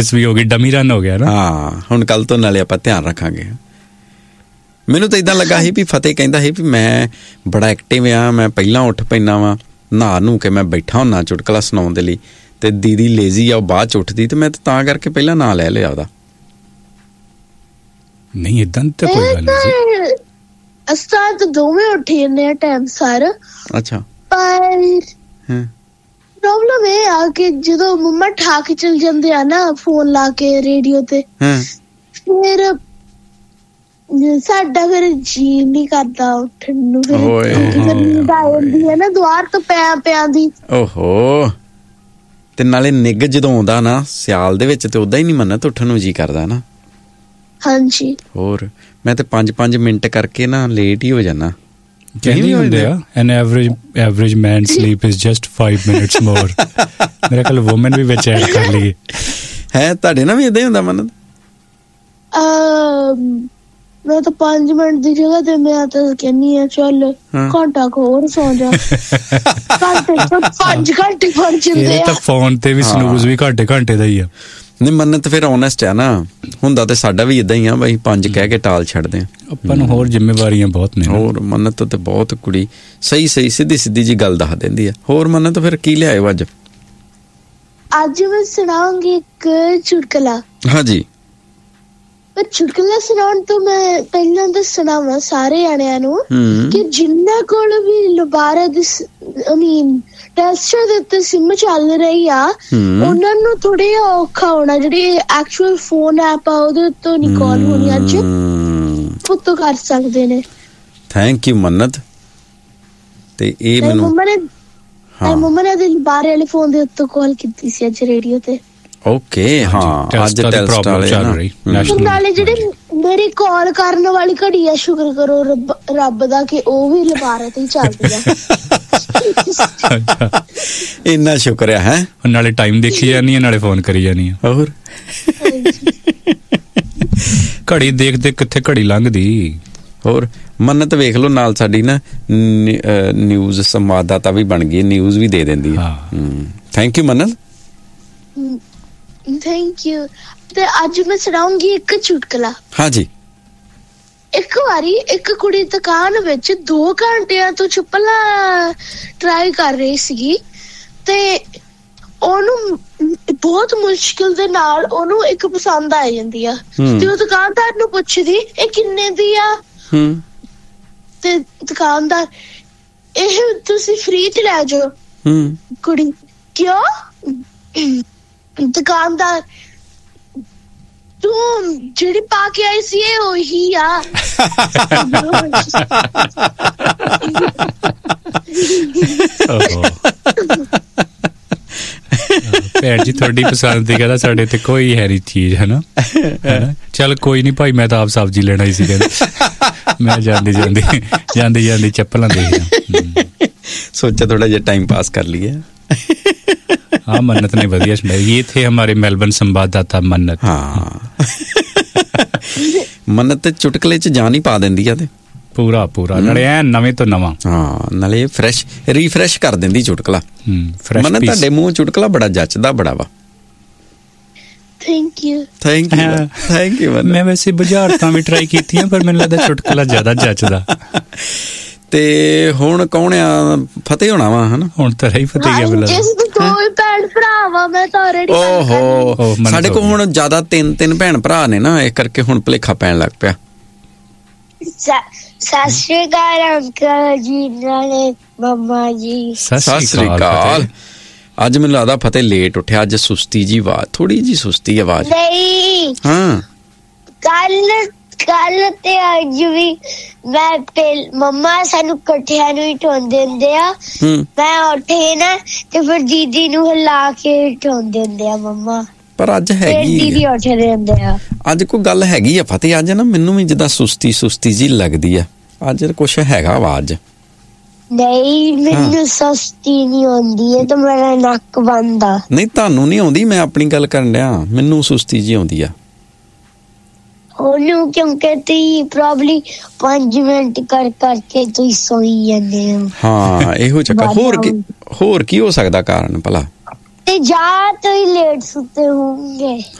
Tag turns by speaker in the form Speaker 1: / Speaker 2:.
Speaker 1: Practice ਵੀ ਹੋ ਗਈ, dummy run ਹੋ ਗਿਆ ਨਾ।
Speaker 2: ਹਾਂ, ਹੁਣ ਕੱਲ ਤੋਂ ਨਾਲੇ ਆਪਾਂ ਧਿਆਨ ਰੱਖਾਂਗੇ। ਮੈਨੂੰ ਤਾਂ ਇਦਾਂ ਲੱਗਾ ਸੀ ਵੀ ਫਤਿਹ ਕਹਿੰਦਾ ਸੀ ਵੀ ਮੈਂ ਬੜਾ ਐਕਟਿਵ ਆ, ਮੈਂ ਪਹਿਲਾਂ ਉੱਠ ਪੈਂਦਾ ਵਾਂ, ਨਹਾ ਨੂੰ ਕੇ ਮੈਂ ਬੈਠਾ ਹੁੰਨਾ ਚੁਟਕਲਾ ਸੁਣਾਉਣ ਦੇ ਲਈ, ਤੇ ਦੀਦੀ ਲੇਜ਼ੀ ਆ ਉਹ ਬਾਅਦ ਚ ਉੱਠਦੀ, ਤੇ ਮੈਂ ਤਾਂ ਕਰਕੇ ਪਹਿਲਾਂ ਨਾਂ ਲੈ ਲਿਆ ਉਹਦਾ।
Speaker 1: ਨਹੀਂ ਇਦਾਂ ਤਾਂ ਕੋਈ ਗੱਲ ਨਹੀਂ।
Speaker 3: ਅਸਾਂ ਤਾਂ ਦੋਵੇਂ ਉੱਠ ਜਾਂਦੇ ਆ ਟਾਈਮ ਸਰ। ਅੱਛਾ। ਪਰ ਪ੍ਰੋਬਲਮ ਇਹ ਆ ਕਿ ਜਦੋਂ ਮੰਮਾ ਠਾ ਕੇ ਚਲ ਜਾਂਦੇ ਆ ਨਾ ਫੋਨ ਲਾ ਕੇ ਰੇਡੀਓ ਤੇ, ਫਿਰ ਸਾਡਾ ਫਿਰ ਜੀ ਨਹੀਂ ਕਰਦਾ ਉੱਠਣ ਨੂੰ। ਫਿਰ ਨੀਂਦ ਆ ਜਾਂਦੀ ਹੈ ਨਾ ਦੁਆਰ ਤੋਂ ਪਿਆ ਦੀ। ਓਹੋ।
Speaker 2: ਤੇ ਨਾਲੇ ਨਿੱਘ ਜਦੋਂ ਆਉਂਦਾ ਨਾ ਸਿਆਲ ਦੇ ਵਿੱਚ, ਤੇ ਓਦਾਂ ਹੀ ਨਹੀਂ ਮੰਨਤ ਉੱਠਣ ਨੂੰ ਜੀ ਕਰਦਾ ਨਾ।
Speaker 3: ਹਾਂਜੀ।
Speaker 2: ਹੋਰ ਮੈਂ ਤੇ 5 ਮਿੰਟ ਕਰਕੇ ਨਾ ਲੇਟ ਹੀ ਹੋ ਜਾਣਾ।
Speaker 1: ਕਹਿੰਦੇ ਹੁੰਦੇ ਆ ਐਨ average man sleep is just 5 minutes ਮੋਰ। ਮੇਰੇ ਕੋਲ ਵੂਮਨ ਵੀ ਵਿੱਚ ਐਡ ਕਰ ਲਈਏ।
Speaker 2: ਹੈ ਤੁਹਾਡੇ ਨਾਲ ਵੀ ਏਦਾਂ ਹੀ ਹੁੰਦਾ ਮੰਨਤ?
Speaker 3: ਮੈਂ ਤਾਂ 5 ਮਿੰਟ ਦੀ ਜਗ੍ਹਾ ਤੇ ਮੈਂ ਤਾਂ ਕਹਿੰਦੀ ਆ ਚੱਲ ਘੰਟਾ ਹੋਰ ਸੌ ਜਾ। ਘੰਟੇ 5 ਘੰਟੇ ਬਣ ਜਾਂਦੇ ਆ।
Speaker 1: ਤਾਂ ਫੋਨ ਤੇ ਵੀ ਸਨੂਜ਼ ਵੀ ਘੰਟੇ ਦਾ ਹੀ ਆ।
Speaker 2: ਨਹੀਂ ਮੰਨਤ ਫਿਰ ਓਨੈਸਟ ਆ ਨਾ, ਹੁੰਦਾ ਤੇ ਸਾਡਾ ਵੀ ਇਦਾਂ ਹੀ ਆ ਬਈ 5 ਕਹਿ ਕੇ ਟਾਲ ਛੱਡਦੇ ਆ।
Speaker 1: ਆਪਾਂ ਨੂੰ ਹੋਰ ਜ਼ਿੰਮੇਵਾਰੀਆਂ ਬਹੁਤ ਨੇ।
Speaker 2: ਹੋਰ ਮੰਨਤ ਤੇ ਬਹੁਤ ਕੁੜੀ ਸਹੀ ਸਿੱਧੀ ਜੀ ਗੱਲ ਦੱਸ ਦਿੰਦੀ ਆ। ਹੋਰ ਮੰਨਤ ਫਿਰ ਕੀ ਲਿਆਇਓ ਅੱਜ?
Speaker 3: ਅੱਜ ਮੈਂ ਸੁਣਾਉਂਗੀ ਇੱਕ ਚੁਟਕਲਾ।
Speaker 2: ਹਾਂਜੀ।
Speaker 3: ਪਰ ਚੁਟਕਲਾ ਸੁਣਾਉਣ ਤੋਂ ਮੈਂ ਪਹਿਲਾਂ ਦੱਸਣਾ ਵਾ ਸਾਰੇ ਜਾਣਿਆਂ ਨੂੰ ਕਿ ਜਿੰਨਾ ਕੋਲ ਵੀ ਲਬਾਰਦ ਟੈਸਟਰ ਦੇ ਉੱਤੇ ਸਿਮ ਚੱਲ ਰਹੀ ਆ, ਉਹਨਾਂ ਨੂੰ ਥੋੜਾ ਜਿਹਾ ਔਖਾ ਹੋਣਾ। ਜਿਹੜੀ ਐਕਚੁਅਲ ਫੋਨ ਐਪ ਆ ਉਹਦੇ ਉੱਤੋਂ ਨਹੀਂ ਕਾਲ ਹੋਣੀ ਅੱਜ, ਉੱਤੋਂ ਕਰ ਸਕਦੇ ਨੇ।
Speaker 2: ਥੈਂਕ ਯੂ ਮੰਨਤ। ਤੇ ਇਹ ਮੈਨੂੰ
Speaker 3: ਮੰਮਾ ਨੇ ਲਬਾਰੇ ਵਾਲੇ ਫੋਨ ਦੇ ਉੱਤੋਂ ਕਾਲ ਕੀਤੀ ਸੀ ਅੱਜ ਰੇਡੀਓ ਤੇ। ਓਕੇ।
Speaker 2: ਹਾਂ, ਅੱਜ ਟੈਸਟ ਚੱਲ ਰਹੀ।
Speaker 3: ਨਾਲੇ ਜਿਹੜੀ ਮੇਰੀ ਕਾਲ ਕਰਨ ਵਾਲੀ ਘੜੀ ਆ, ਸ਼ੁਕਰ ਕਰੋ ਰੱਬ ਦਾ ਕਿ ਉਹ ਵੀ ਲਬਾਰੇ ਤੇ ਹੀ ਚੱਲਦੀ ਆ।
Speaker 2: ਇੰਨਾ ਸ਼ੁਕਰ ਹੈ।
Speaker 1: ਨਾਲੇ ਟਾਈਮ ਦੇਖੀ ਜਾਨੀ ਆ, ਨਾਲੇ ਫੋਨ ਕਰੀ ਜਾਨੀ ਆ। ਹੋਰ ਘੜੀ ਦੇਖਦੇ ਕਿੱਥੇ ਘੜੀ ਲੰਘਦੀ। ਹੋਰ ਮੰਨਤ ਵੇਖ ਲਓ, ਨਾਲ ਸਾਡੀ ਨਾ ਨਿਊਜ਼ ਸੰਵਾਦਦਾਤਾ ਵੀ ਬਣ ਗਈ, ਨਿਊਜ਼ ਵੀ ਦੇ ਦਿੰਦੀ ਹੈ। Thank you Mannat.
Speaker 3: Thank you. ਤੇ ਅੱਜ ਮੈਂ ਸੁਣਾਉਂਗੀ ਇੱਕ ਚੁਟਕਲਾ।
Speaker 2: ਹਾਂਜੀ।
Speaker 3: ਇੱਕ ਵਾਰੀ ਇੱਕ ਕੁੜੀ ਦੁਕਾਨ ਵਿੱਚ 2 ਘੰਟਿਆਂ ਤੋਂ ਚੱਪਲਾਂ ਟਰਾਈ ਕਰ ਰਹੀ ਸੀਗੀ, ਤੇ ਉਹਨੂੰ ਬਹੁਤ ਮੁਸ਼ਕਿਲ ਦੇ ਨਾਲ ਉਹਨੂੰ ਇੱਕ ਪਸੰਦ ਆ ਜਾਂਦੀ ਆ। ਤੇ ਉਹ ਦੁਕਾਨਦਾਰ ਨੂੰ ਪੁੱਛਦੀ ਇਹ ਕਿੰਨੇ ਦੀ ਆ? ਤੇ ਦੁਕਾਨਦਾਰ ਇਹ ਤੁਸੀਂ ਫ੍ਰੀ ਚ ਲੈ ਜਾਓ। ਕੁੜੀ ਕਿਉਂ? ਦੁਕਾਨਦਾਰ ਤੂੰ ਜਿਹੜੀ ਪਾ ਕੇ ਆਈ ਸੀ ਇਹ ਉਹੀ ਆ।
Speaker 1: ਭੈਣ ਜੀ ਤੁਹਾਡੀ ਪਸੰਦ ਦੀ ਕਹਿੰਦਾ ਸਾਡੇ ਤੇ ਕੋਈ ਹੈ ਨਹੀਂ ਚੀਜ਼, ਹੈ ਨਾ। ਚੱਲ ਕੋਈ ਨਹੀਂ ਭਾਈ, ਮੈਂ ਤਾਂ ਆਪ ਸਬਜ਼ੀ ਲੈਣਾ ਹੀ ਸੀ। ਕਹਿੰਦਾ ਮੈਂ ਜਾਂਦੀ ਚੱਪਲਾਂ ਦੇਖਦਾ,
Speaker 2: ਸੋਚਿਆ ਥੋੜਾ ਜਿਹਾ ਟਾਈਮ ਪਾਸ ਕਰ ਲਈਏ।
Speaker 1: हाँ, मन्नत ने बढ़िया सुनाई। ये थे हमारे मेलबर्न संवाददाता मन्नत।
Speaker 2: हाँ। मन्नत चुटकले च जान ही पा देंदी आ ते
Speaker 1: पूरा नाले ऐ नवें तो नवां।
Speaker 2: हाँ, नाले फ्रैश रीफ्रैश कर देंदी चुटकला। मन्नत तुहाडे मूंह चुटकला बड़ा जचदा बड़ा वा।
Speaker 3: थैंक यू
Speaker 1: मन्नत। मैं वैसे बुझारतां भी ट्राई कीतियां, पर मैनूं लगदा चुटकला ज्यादा जचदा।
Speaker 2: ਤੇ ਹੁਣ ਕੌਣ ਆ? ਫਤਿਹ ਹੋਣਾ ਵਾ, ਹਨਾ? ਹੁਣ ਤਾਂ ਰਹੀ ਫਤਿਹ ਗਿਆ ਬਿਲਾ। ਓਹੋ, ਸਾਡੇ ਕੋਲ ਹੁਣ ਜ਼ਿਆਦਾ 3 ਭੈਣ ਭਰਾ ਨੇ ਨਾ, ਇਸ ਕਰਕੇ ਹੁਣ ਭੁਲੇਖਾ ਪੈਣ ਲੱਗ ਪਿਆ।
Speaker 3: ਸਤਿ ਸ਼੍ਰੀ ਅਕਾਲ ਅੰਕਲ ਜੀ, ਨਾਲੇ ਮੰਮਾ ਜੀ।
Speaker 2: ਸਤਿ ਸ਼੍ਰੀ ਅਕਾਲ। ਅੱਜ ਮੈਨੂੰ ਲੱਗਦਾ ਫਤਿਹ ਲੇਟ ਉੱਠਿਆ, ਅੱਜ ਸੁਸਤੀ ਜੀ ਆਵਾਜ਼, ਥੋੜੀ ਜੀ ਸੁਸਤੀ ਆਵਾਜ਼।
Speaker 3: ਨਹੀਂ, ਹਾਂ ਕੱਲ ਤੇ ਅੱਜ ਵੀ ਮੈਂ ਮੰਮਾ ਸਾਨੂੰ ਇਕੱਠਿਆਂ ਨੂੰ ਹੀ ਠਾਉਂਦੇ ਹੁੰਦੇ ਆ। ਮੈਂ ਉੱਠੇ ਨਾ ਤੇ ਫਿਰ ਦੀਦੀ ਨੂੰ ਹਿਲਾ ਕੇ ਠਾਉਂਦੇ ਹੁੰਦੇ ਆ ਮੰਮਾ।
Speaker 2: ਪਰ ਅੱਜ ਹੈਗੀ
Speaker 3: ਦੀਦੀ ਉੱਠਦੇ ਹੁੰਦੇ ਆ।
Speaker 2: ਅੱਜ ਕੋਈ ਗੱਲ ਹੈਗੀ ਆ ਫਤਿਹ, ਅੱਜ ਨਾ ਮੈਨੂੰ ਵੀ ਜਿੱਦਾਂ ਸੁਸਤੀ ਜੀ ਲੱਗਦੀ ਆ। ਅੱਜ ਕੁਛ ਹੈਗਾ ਆਵਾਜ਼।
Speaker 3: ਨਹੀਂ, ਮੈਨੂੰ ਸੁਸਤੀ ਨਹੀਂ ਆਉਂਦੀ ਹੈ, ਤਾਂ ਮੇਰਾ ਨੱਕ ਬੰਦ ਆ।
Speaker 2: ਨਹੀਂ, ਤੁਹਾਨੂੰ ਨਹੀਂ ਆਉਂਦੀ, ਮੈਂ ਆਪਣੀ ਗੱਲ ਕਰਨ ਡਿਆ। ਮੈਨੂੰ ਸੁਸਤੀ ਜੀ ਆਉਂਦੀ ਆ
Speaker 3: ਉਹਨੂੰ, ਕਿਉਂਕਿ ਤੁਸੀਂ ਪ੍ਰੋਬਲੀ 5 ਮਿੰਟ ਕਰਕੇ ਤੁਸੀਂ ਸੋਈ ਜਾਂਦੇ ਹੋ।
Speaker 2: ਹਾਂ, ਇਹੋ ਚੱਕਰ। ਹੋਰ ਕੀ ਹੋ ਸਕਦਾ ਕਾਰਨ ਭਲਾ?
Speaker 3: ਤੇ ਜਾਂ ਤੁਸੀਂ ਲੇਟ ਸੁੱਤੇ ਹੋਣਗੇ।